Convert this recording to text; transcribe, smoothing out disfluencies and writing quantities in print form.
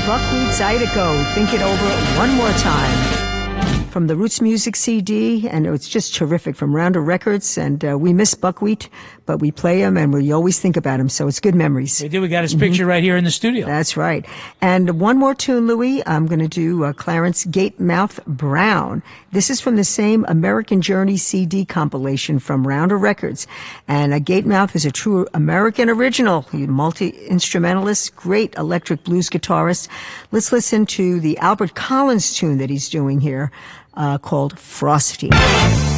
Buckwheat Zydeco. Think it over one more time. From the Roots Music CD, and it's just terrific, from Rounder Records. And we miss Buckwheat, but we play him, and we always think about him, so it's good memories. We do. We got his picture right here in the studio. That's right. And one more tune, Louis. I'm going to do Clarence Gatemouth Brown. This is from the same American Journey CD compilation from Rounder Records. And Gatemouth is a true American original. He's a multi-instrumentalist, great electric blues guitarist. Let's listen to the Albert Collins tune that he's doing here, called Frosty.